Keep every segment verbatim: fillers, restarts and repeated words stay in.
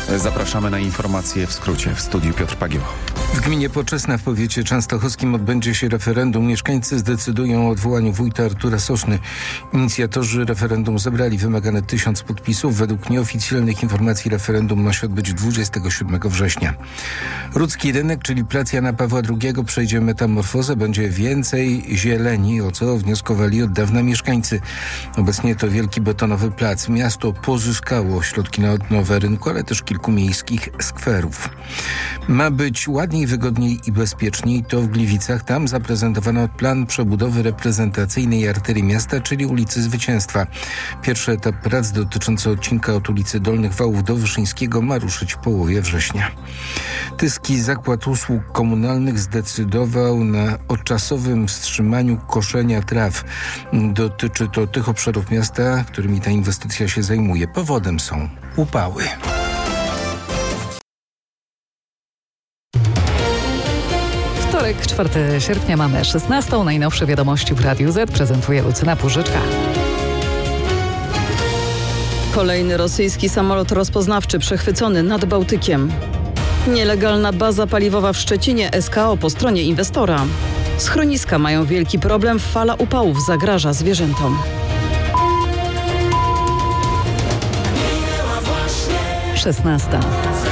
Zapraszamy na informacje w skrócie. W studiu Piotr Pagieł. W gminie Poczesna w powiecie częstochowskim odbędzie się referendum. Mieszkańcy zdecydują o odwołaniu wójta Artura Soszny. Inicjatorzy referendum zebrali wymagane tysiąc podpisów. Według nieoficjalnych informacji referendum ma się odbyć dwudziestego siódmego września. Rudzki Rynek, czyli plac Jana Pawła drugiego, przejdzie metamorfozę. Będzie więcej zieleni, o co wnioskowali od dawna mieszkańcy. Obecnie to wielki betonowy plac. Miasto pozyskało środki na odnowę rynku, ale też kilku miejskich skwerów. Ma być ładniej, wygodniej i bezpieczniej. To w Gliwicach. Tam zaprezentowano plan przebudowy reprezentacyjnej arterii miasta, czyli ulicy Zwycięstwa. Pierwszy etap prac dotyczący odcinka od ulicy Dolnych Wałów do Wyszyńskiego ma ruszyć w połowie września. Tyski Zakład Usług Komunalnych zdecydował na czasowym wstrzymaniu koszenia traw. Dotyczy to tych obszarów miasta, którymi ta inwestycja się zajmuje. Powodem są upały. Wtorek, czwartego sierpnia, mamy szesnastą. Najnowsze wiadomości w Radiu Z prezentuje Lucyna Purżyczka. Kolejny rosyjski samolot rozpoznawczy przechwycony nad Bałtykiem. Nielegalna baza paliwowa w Szczecinie, S K O po stronie inwestora. Schroniska mają wielki problem, fala upałów zagraża zwierzętom. szesnasta.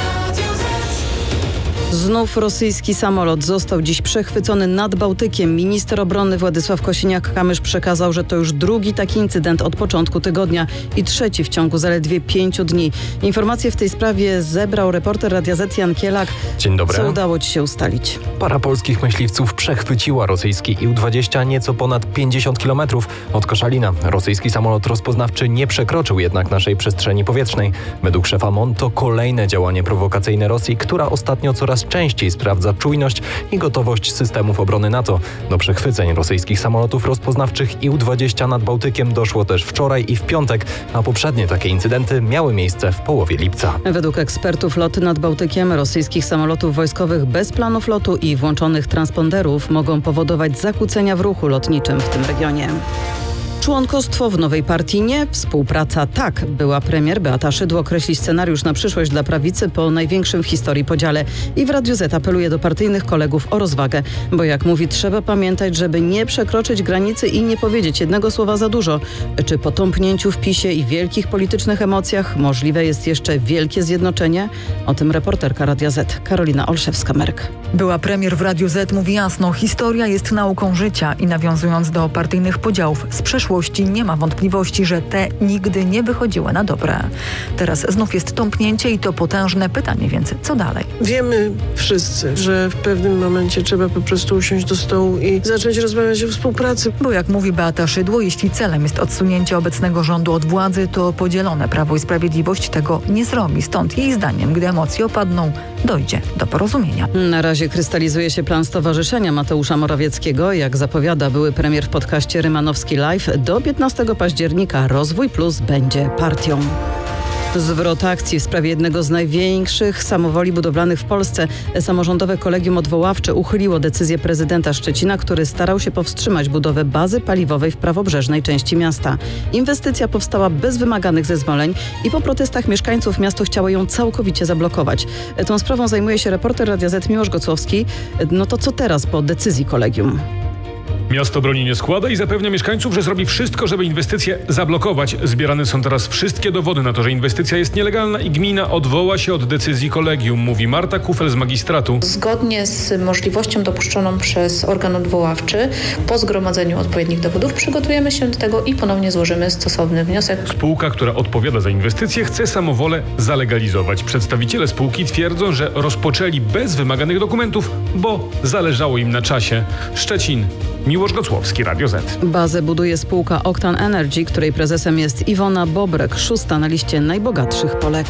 Znów rosyjski samolot został dziś przechwycony nad Bałtykiem. Minister obrony Władysław Kosiniak-Kamysz przekazał, że to już drugi taki incydent od początku tygodnia i trzeci w ciągu zaledwie pięciu dni. Informacje w tej sprawie zebrał reporter Radia Z Jan Kielak. Dzień dobry. Co udało ci się ustalić? Para polskich myśliwców przechwyciła rosyjski I dwadzieścia nieco ponad pięćdziesiąt kilometrów od Koszalina. Rosyjski samolot rozpoznawczy nie przekroczył jednak naszej przestrzeni powietrznej. Według szefa M O N to kolejne działanie prowokacyjne Rosji, która ostatnio coraz częściej sprawdza czujność i gotowość systemów obrony NATO. Do przechwyceń rosyjskich samolotów rozpoznawczych I dwadzieścia nad Bałtykiem doszło też wczoraj i w piątek, a poprzednie takie incydenty miały miejsce w połowie lipca. Według ekspertów loty nad Bałtykiem rosyjskich samolotów wojskowych bez planów lotu i włączonych transponderów mogą powodować zakłócenia w ruchu lotniczym w tym regionie. Członkostwo w nowej partii nie, współpraca tak. Była premier Beata Szydło określi scenariusz na przyszłość dla prawicy po największym w historii podziale. I w Radiu Z apeluje do partyjnych kolegów o rozwagę, bo jak mówi, trzeba pamiętać, żeby nie przekroczyć granicy i nie powiedzieć jednego słowa za dużo. Czy po tąpnięciu w PiSie i wielkich politycznych emocjach możliwe jest jeszcze wielkie zjednoczenie? O tym reporterka Radia Z Karolina Olszewska-Merk. Była premier w Radiu Z mówi jasno, historia jest nauką życia i nawiązując do partyjnych podziałów z przeszłości nie ma wątpliwości, że te nigdy nie wychodziły na dobre. Teraz znów jest tąpnięcie i to potężne pytanie, więc co dalej? Wiemy wszyscy, że w pewnym momencie trzeba po prostu usiąść do stołu i zacząć rozmawiać o współpracy. Bo jak mówi Beata Szydło, jeśli celem jest odsunięcie obecnego rządu od władzy, to podzielone Prawo i Sprawiedliwość tego nie zrobi. Stąd jej zdaniem, gdy emocje opadną, dojdzie do porozumienia. Na razie krystalizuje się plan stowarzyszenia Mateusza Morawieckiego. Jak zapowiada były premier w podcaście Rymanowski Live, do piętnastego października Rozwój Plus będzie partią. Zwrot akcji w sprawie jednego z największych samowoli budowlanych w Polsce. Samorządowe Kolegium Odwoławcze uchyliło decyzję prezydenta Szczecina, który starał się powstrzymać budowę bazy paliwowej w prawobrzeżnej części miasta. Inwestycja powstała bez wymaganych zezwoleń i po protestach mieszkańców miasto chciało ją całkowicie zablokować. Tą sprawą zajmuje się reporter Radia Z Miłosz Gocłowski. No to co teraz po decyzji kolegium? Miasto broni nie składa i zapewnia mieszkańców, że zrobi wszystko, żeby inwestycję zablokować. Zbierane są teraz wszystkie dowody na to, że inwestycja jest nielegalna i gmina odwoła się od decyzji kolegium, mówi Marta Kufel z magistratu. Zgodnie z możliwością dopuszczoną przez organ odwoławczy, po zgromadzeniu odpowiednich dowodów przygotujemy się do tego i ponownie złożymy stosowny wniosek. Spółka, która odpowiada za inwestycję, chce samowolę zalegalizować. Przedstawiciele spółki twierdzą, że rozpoczęli bez wymaganych dokumentów, bo zależało im na czasie. Szczecin. Miłosz Gocłowski, Radio Z. Bazę buduje spółka Octan Energy, której prezesem jest Iwona Bobrek, szósta na liście najbogatszych Polek.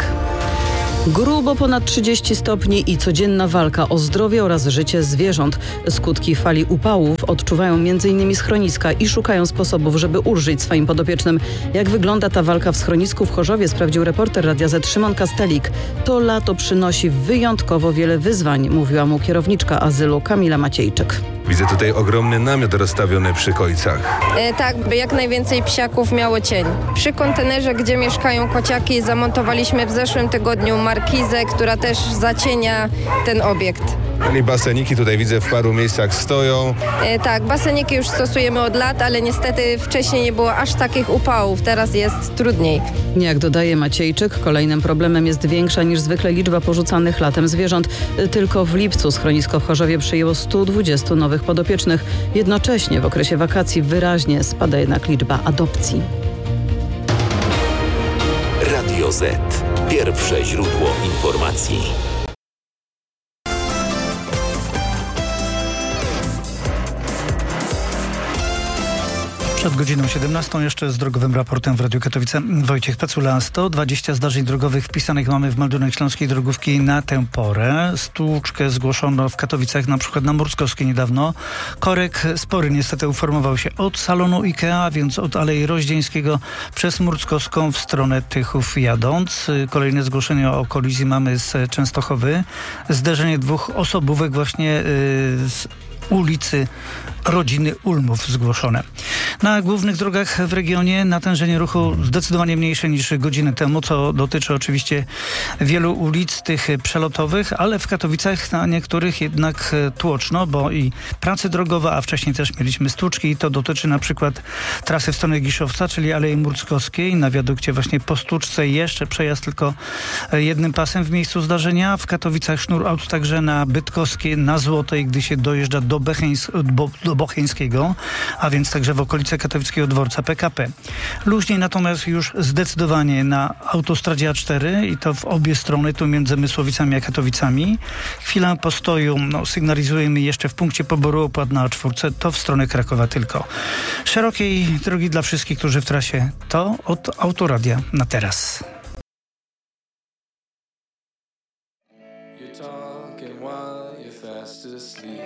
Grubo ponad trzydzieści stopni i codzienna walka o zdrowie oraz życie zwierząt. Skutki fali upałów odczuwają między innymi schroniska i szukają sposobów, żeby ulżyć swoim podopiecznym. Jak wygląda ta walka w schronisku w Chorzowie, sprawdził reporter Radia Z Szymon Kastelik. To lato przynosi wyjątkowo wiele wyzwań, mówiła mu kierowniczka azylu Kamila Maciejczyk. Widzę tutaj ogromny namiot rozstawiony przy kojcach. E, tak, by jak najwięcej psiaków miało cień. Przy kontenerze, gdzie mieszkają kociaki, zamontowaliśmy w zeszłym tygodniu markizę, która też zacienia ten obiekt. I baseniki tutaj widzę w paru miejscach stoją. E, tak, baseniki już stosujemy od lat, ale niestety wcześniej nie było aż takich upałów, teraz jest trudniej. Jak dodaje Maciejczyk, kolejnym problemem jest większa niż zwykle liczba porzucanych latem zwierząt. Tylko w lipcu schronisko w Chorzowie przyjęło sto dwadzieścia nowych podopiecznych. Jednocześnie w okresie wakacji wyraźnie spada jednak liczba adopcji. Radio Z. Pierwsze źródło informacji. Przed godziną siedemnastą jeszcze z drogowym raportem w Radiu Katowice Wojciech Pecula. sto dwadzieścia zdarzeń drogowych wpisanych mamy w meldunek Śląskiej Drogówki na tę porę. Stłuczkę zgłoszono w Katowicach, na przykład na Murskowskiej niedawno. Korek spory niestety uformował się od salonu IKEA, więc od Alei Roździeńskiego przez Murskowską w stronę Tychów jadąc. Kolejne zgłoszenie o kolizji mamy z Częstochowy. Zderzenie dwóch osobówek właśnie yy, z ulicy Rodziny Ulmów zgłoszone. Na głównych drogach w regionie natężenie ruchu zdecydowanie mniejsze niż godzinę temu, co dotyczy oczywiście wielu ulic tych przelotowych, ale w Katowicach na niektórych jednak tłoczno, bo i pracy drogowe, a wcześniej też mieliśmy stłuczki i to dotyczy na przykład trasy w stronę Giszowca, czyli Alei Murskowskiej. Na wiadukcie właśnie po stłuczce jeszcze przejazd tylko jednym pasem w miejscu zdarzenia. W Katowicach sznur aut także na Bytkowskiej, na Złotej, gdy się dojeżdża do, Becheńs- do Bocheńskiego, a więc także w okolice katowickiego dworca P K P. Luźniej natomiast już zdecydowanie na autostradzie A cztery i to w obie strony, tu między Mysłowicami a Katowicami. Chwilę postoju no, sygnalizujemy jeszcze w punkcie poboru opłat na A cztery, to w stronę Krakowa tylko. Szerokiej drogi dla wszystkich, którzy w trasie, to od Autoradia na teraz.